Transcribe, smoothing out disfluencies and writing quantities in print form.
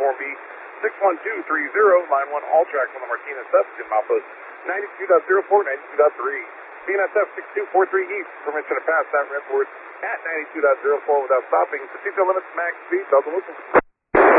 Form B 61230, line 1, all tracks on the Martinez Substation, milepost 92.04, 92.3. BNSF 6243 East, permission to pass that redboard at 92.04 without stopping. The seatbelt limits, max speed, bells and whistles.